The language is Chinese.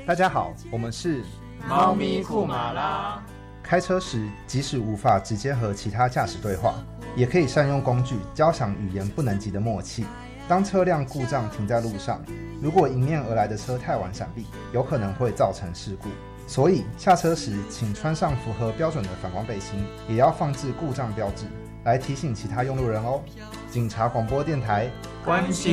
大家好，我们是猫咪库马拉。 开车时，即使无法直接和其他驾驶对话，也可以善用工具交响语言不能及的默契。当车辆故障停在路上，如果迎面而来的车太晚闪避，有可能会造成事故。所以下车时，请穿上符合标准的反光背心，也要放置故障标志，来提醒其他用路人哦。警察广播电台， 关心